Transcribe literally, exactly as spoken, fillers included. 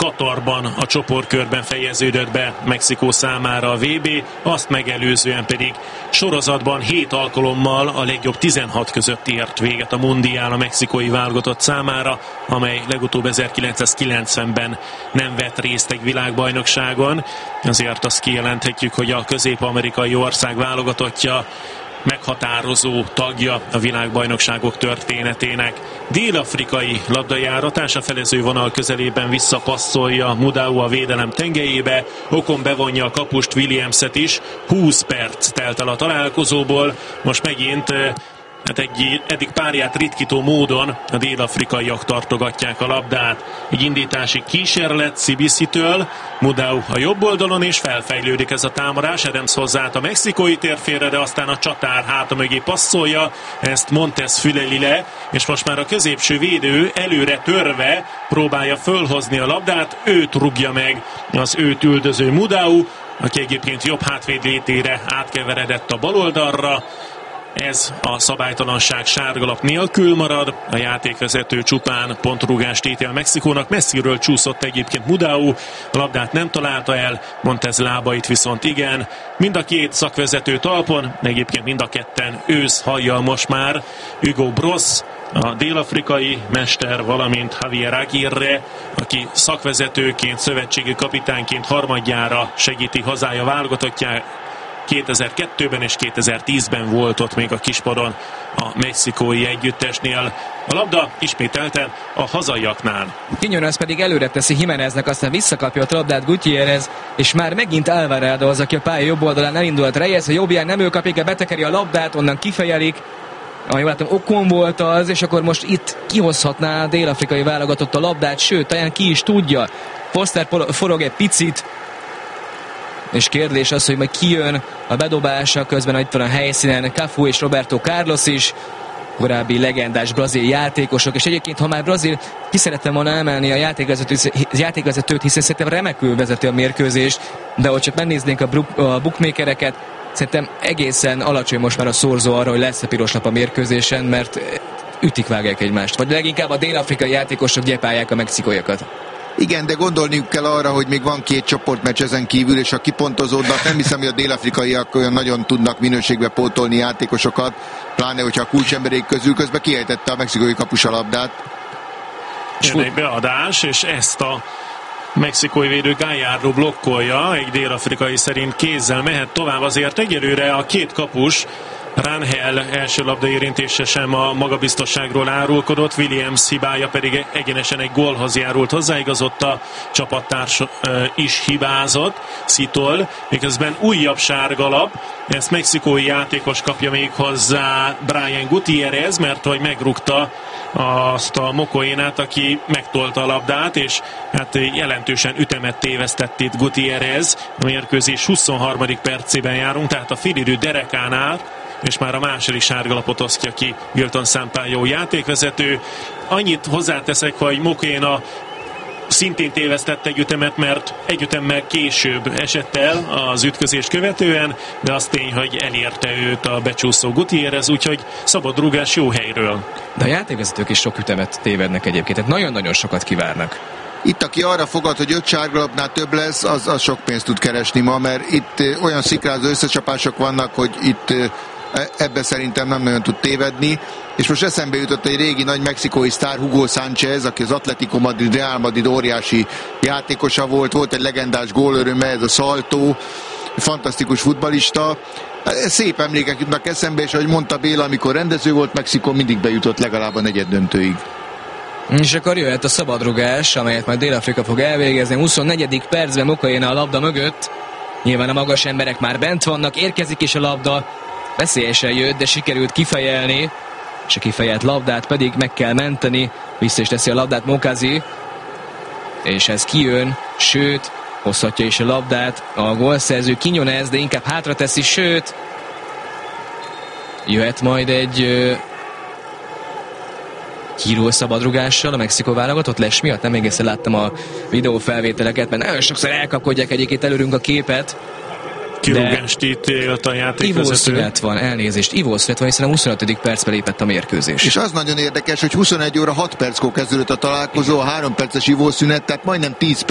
Katarban a csoportkörben fejeződött be Mexikó számára a vé bé, azt megelőzően pedig sorozatban hét alkalommal a legjobb tizenhat között ért véget a mundiál a mexikói válogatott számára, amely legutóbb ezerkilencszázkilencvenben nem vett részt egy világbajnokságon. Azért azt kijelenthetjük, hogy a közép-amerikai ország válogatottja meghatározó tagja a világbajnokságok történetének. Dél-afrikai labdajáratás a felező vonal közelében visszapasszolja Mudau a védelem tengelyébe, Okon bevonja a kapust, Williamset is. húsz perc telt el a találkozóból, most megint hát egy eddig párját ritkító módon a dél-afrikaiak tartogatják a labdát. Egy indítási kísérlet Szibisitől, Mudau a jobb oldalon, és felfejlődik ez a támadás. Adams hozzáállt a mexikói térfélre, de aztán a csatár háta mögé passzolja, ezt Montes füleli le, és most már a középső védő előre törve próbálja fölhozni a labdát, őt rúgja meg az őt üldöző Mudau, aki egyébként jobb hátvéd létére átkeveredett a baloldalra. Ez a szabálytalanság sárgalap nélkül marad, a játékvezető csupán pontrúgást ítél Mexikónak. Messziről csúszott egyébként Mudau, a labdát nem találta el, Montez lábait viszont igen. Mind a két szakvezető talpon, egyébként mind a ketten ősz hajjal most már. Hugo Bross, a dél-afrikai mester, valamint Javier Aguirre, aki szakvezetőként, szövetségi kapitányként harmadjára segíti hazája válogatottját. kétezer-kettőben és kétezer-tízben volt ott még a kispadon a mexikói együttesnél. A labda ismételten a hazaiaknál. Quiñones pedig előre teszi Jiméneznek, aztán visszakapja a labdát Gutiérrez, és már megint Alvarado az, aki a pálya jobb oldalán elindult. Reyes a jobbján nem ő kapja, betekeri a labdát, onnan kifejelik. Ah, jól látom, Okon volt az, és akkor most itt kihozhatná a dél-afrikai válogatott a labdát, sőt, talán ki is tudja. Foster forog egy picit, és kérdés az, hogy majd kijön a bedobása, közben itt van a helyszínen Cafu és Roberto Carlos is, korábbi legendás brazil játékosok, és egyébként, ha már Brazil, ki szerettem volna emelni a játékvezetőt, játékvezetőt hiszen szerintem remekül vezeti a mérkőzést, de hogy csak megnéznénk a, buk, a bookmakereket, szerintem egészen alacsony most már a szorzó arra, hogy lesz a piros lap a mérkőzésen, mert ütik vágják egymást. Vagy leginkább a dél-afrikai játékosok gyepálják a mexikóiakat. Igen, de gondolniuk kell arra, hogy még van két csoportmeccs ezen kívül, és ha kipontozódnak, nem hiszem, hogy a dél-afrikaiak olyan nagyon tudnak minőségbe pótolni játékosokat, pláne, hogyha a kulcsemberék közül közben kiejtette a mexikói kapus a labdát. Jön egy beadás, és ezt a mexikói védő Gallardo blokkolja, egy dél-afrikai szerint kézzel mehet tovább, azért egyelőre a két kapus, Rangel első labda érintése sem a magabiztosságról árulkodott, Williams hibája pedig egyenesen egy gólhoz járult hozzá, igazott a csapattárs is hibázott, Szitol, miközben újabb sárgalap, ezt mexikói játékos kapja még hozzá Brian Gutiérrez, mert hogy megrúgta azt a Mokoénát, aki megtolta a labdát, és hát jelentősen ütemet tévesztett itt Gutiérrez. A mérkőzés huszonharmadik percében járunk, tehát a félidő derekánál, és már a második sárgalapot osztja ki Wilton Sampaio játékvezető. Annyit hozzáteszek, hogy Mokoéna szintén tévesztett egy ütemet, mert egy ütemmel később esett el az ütközést követően, de az tény, hogy elérte őt a becsúszó Gutiérrez, úgyhogy szabad rúgás jó helyről. De a játékvezetők is sok ütemet tévednek egyébként, tehát nagyon-nagyon sokat kivárnak. Itt, aki arra fogad, hogy öt sárgalapnál több lesz, az, az sok pénzt tud keresni ma, mert itt olyan szikrázó összecsapások vannak, hogy itt ebbe szerintem nem nagyon tud tévedni, és most eszembe jutott egy régi nagy mexikói sztár, Hugo Sánchez, aki az Atlético Madrid, Real Madrid óriási játékosa volt, volt egy legendás gólöröme, ez a Salto, fantasztikus futballista. Szép emlékek jutnak eszembe, és ahogy mondta Béla, amikor rendező volt Mexikó, mindig bejutott legalább a negyeddöntőig. És akkor jöhet a szabadrugás, amelyet majd Dél-Afrika fog elvégezni. huszonnegyedik percben Mokoéna a labda mögött. Nyilván a magas emberek már bent vannak, érkezik is a labda. Veszélyesen jött, de sikerült kifejelni, és a kifejelt labdát pedig meg kell menteni. Vissza is teszi a labdát Mokazi, és ez kijön, sőt, hozhatja is a labdát a gólszerző Quiñones, de inkább hátra teszi, sőt, jöhet majd egy híró szabadrugással a Mexikó válogatott les miatt. Nem egészen láttam a videófelvételeket, mert nagyon sokszor elkapkodják egyébként előrünk a képet. Kirúgást ítélt a játékvezető. Ivószünet van, elnézést. Ivószünet van, hiszen a huszonötödik percben lépett a mérkőzés. És az nagyon érdekes, hogy huszonegy óra hat perckor kezdődött a találkozó, a három perces ivószünet, tehát majdnem tíz